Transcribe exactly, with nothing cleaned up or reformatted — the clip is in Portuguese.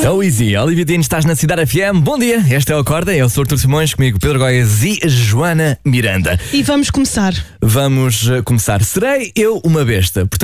Oh Easy, Olivia Dean, estás na Cidade F M. Bom dia, esta é o Acorda, é o Sr. Artur Simões, comigo Pedro Góes e Joana Miranda. E vamos começar. Vamos uh, começar. Serei eu uma besta? Portanto,